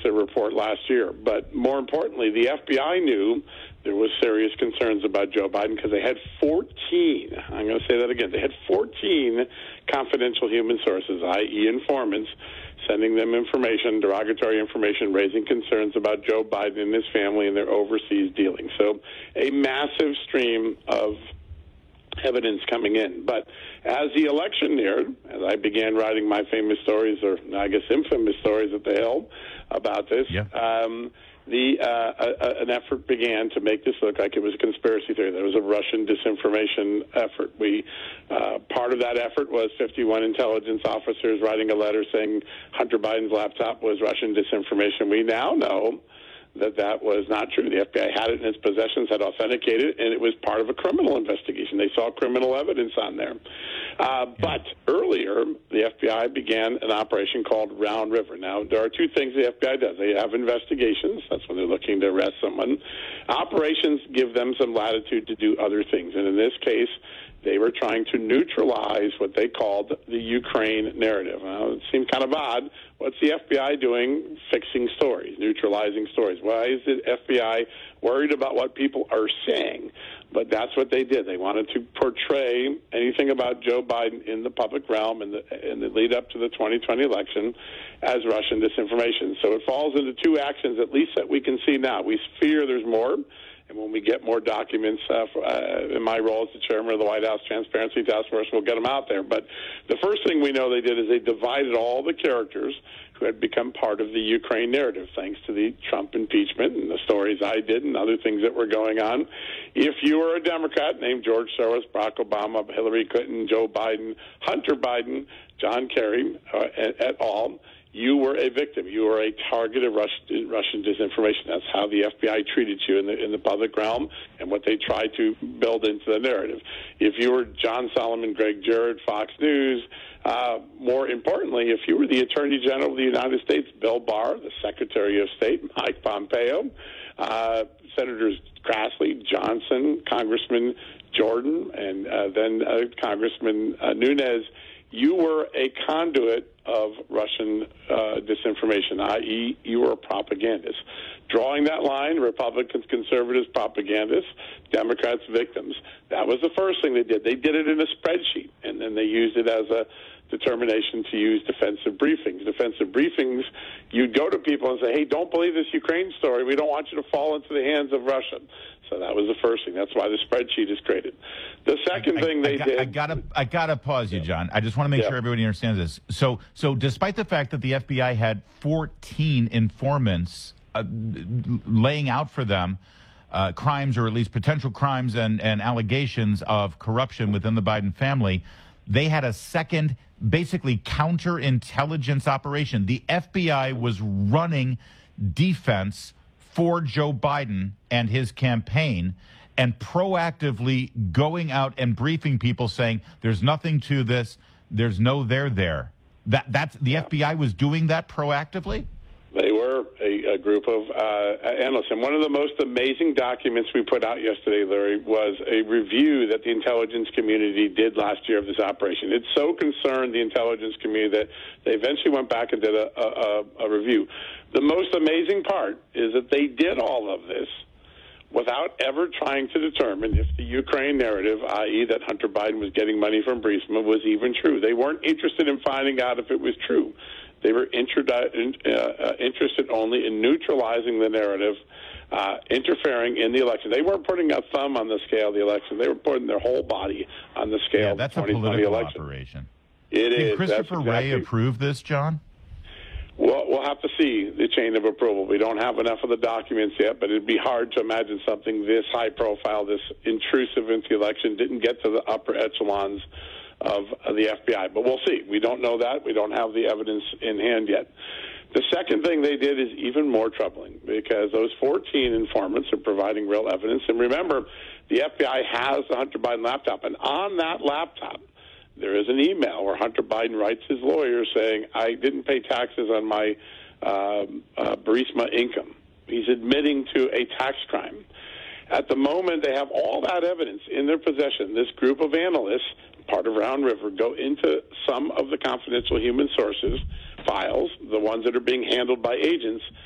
their report last year. But more importantly, the FBI knew there was serious concerns about Joe Biden because they had 14, I'm going to say that again, they had 14 confidential human sources, i.e. informants, sending them information, derogatory information, raising concerns about Joe Biden and his family and their overseas dealings. So a massive stream of evidence coming in. But as the election neared, as I began writing my famous stories, or I guess infamous stories at the Hill about this, an effort began to make this look like it was a conspiracy theory. There was a Russian disinformation effort. Part of that effort was 51 intelligence officers writing a letter saying Hunter Biden's laptop was Russian disinformation. We now know that was not true. The FBI had it in its possessions, had authenticated it, and it was part of a criminal investigation. They saw criminal evidence on there. But earlier, the FBI began an operation called Round River. Now, there are two things the FBI does. They have investigations. That's when they're looking to arrest someone. Operations give them some latitude to do other things. And in this case, they were trying to neutralize what they called the Ukraine narrative. Now, it seemed kind of odd. What's the FBI doing fixing stories, neutralizing stories? Why is the FBI worried about what people are saying? But that's what they did. They wanted to portray anything about Joe Biden in the public realm in the lead up to the 2020 election as Russian disinformation. So it falls into two actions, at least that we can see now. We fear there's more. And when we get more documents in my role as the chairman of the White House Transparency Task Force, we'll get them out there. But the first thing we know they did is they divided all the characters who had become part of the Ukraine narrative, thanks to the Trump impeachment and the stories I did and other things that were going on. If you were a Democrat named George Soros, Barack Obama, Hillary Clinton, Joe Biden, Hunter Biden, John Kerry, et al., you were a victim. You were a target of Russian disinformation. That's how the FBI treated you in the public realm and what they tried to build into the narrative. If you were John Solomon, Greg Jarrett, Fox News, more importantly, if you were the Attorney General of the United States, Bill Barr, the Secretary of State, Mike Pompeo, Senators Grassley, Johnson, Congressman Jordan, and then Congressman Nunes, you were a conduit of Russian disinformation, i.e., you were a propagandist. Drawing that line, Republicans, conservatives, propagandists, Democrats, victims. That was the first thing they did. They did it in a spreadsheet, and then they used it as a determination to use defensive briefings. Defensive briefings, you'd go to people and say, hey, don't believe this Ukraine story. We don't want you to fall into the hands of Russia. So that was the first thing. That's why the spreadsheet is created. The second thing they did... I gotta pause you, John. I just want to make sure everybody understands this. So despite the fact that the FBI had 14 informants laying out for them crimes, or at least potential crimes and allegations of corruption within the Biden family, they had a second, basically, counterintelligence operation. The FBI was running defense for Joe Biden and his campaign, and proactively going out and briefing people saying there's nothing to this, there's no there there. That's the FBI was doing that proactively? They were a group of analysts. And one of the most amazing documents we put out yesterday, Larry, was a review that the intelligence community did last year of this operation. It so concerned the intelligence community that they eventually went back and did a review. The most amazing part is that they did all of this without ever trying to determine if the Ukraine narrative, i.e. that Hunter Biden was getting money from Burisma, was even true. They weren't interested in finding out if it was true. They were interested only in neutralizing the narrative, interfering in the election. They weren't putting a thumb on the scale of the election. They were putting their whole body on the scale of the 2020 election. That's a political operation. It is. Did Christopher Wray approve this, John? Well, we'll have to see the chain of approval. We don't have enough of the documents yet, but it'd be hard to imagine something this high profile, this intrusive into the election, didn't get to the upper echelons of the FBI. But we'll see. We don't know that. We don't have the evidence in hand yet. The second thing they did is even more troubling, because those 14 informants are providing real evidence. And remember, the FBI has the Hunter Biden laptop, and on that laptop, there is an email where Hunter Biden writes his lawyer saying, I didn't pay taxes on my Burisma income. He's admitting to a tax crime. At the moment, they have all that evidence in their possession. This group of analysts, part of Round River, go into some of the confidential human sources files, the ones that are being handled by agents,